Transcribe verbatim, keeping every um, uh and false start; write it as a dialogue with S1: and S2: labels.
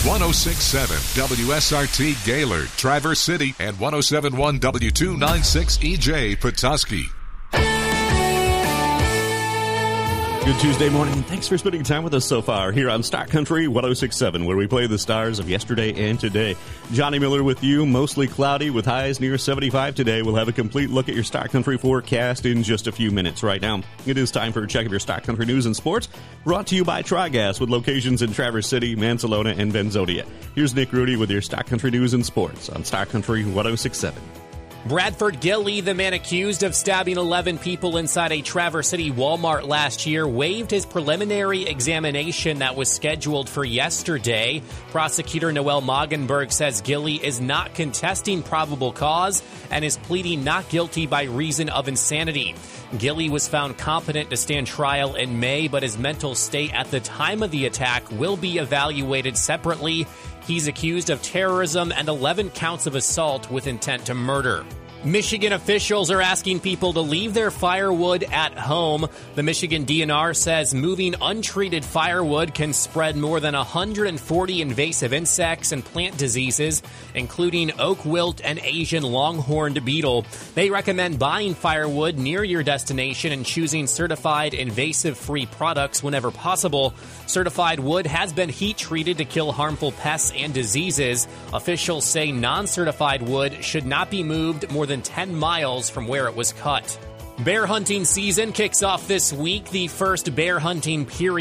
S1: one oh six point seven W S R T Gaylord, Traverse City, and one oh seven point one W two ninety-six E J Petoskey.
S2: Good Tuesday morning, and thanks for spending time with us so far here on Star Country one oh six point seven, where we play the stars of yesterday and today. Johnny Miller with you, mostly cloudy with highs near seventy-five today. We'll have a complete look at your Star Country forecast in just a few minutes. Right now, it is time for a check of your Star Country news and sports, brought to you by Tri-Gas, with locations in Traverse City, Mansalona, and Benzodia. Here's Nick Rudy with your Star Country news and sports on Star Country one oh six point seven.
S3: Bradford Gilly, the man accused of stabbing eleven people inside a Traverse City Walmart last year, waived his preliminary examination that was scheduled for yesterday. Prosecutor Noel Moggenberg says Gilly is not contesting probable cause and is pleading not guilty by reason of insanity. Gilly was found competent to stand trial in May, but his mental state at the time of the attack will be evaluated separately. He's accused of terrorism and eleven counts of assault with intent to murder. Michigan officials are asking people to leave their firewood at home. The Michigan D N R says moving untreated firewood can spread more than one hundred forty invasive insects and plant diseases, including oak wilt and Asian longhorned beetle. They recommend buying firewood near your destination and choosing certified invasive-free products whenever possible. Certified wood has been heat-treated to kill harmful pests and diseases. Officials say non-certified wood should not be moved more than ten miles from where it was cut. Bear hunting season kicks off this week. The first bear hunting period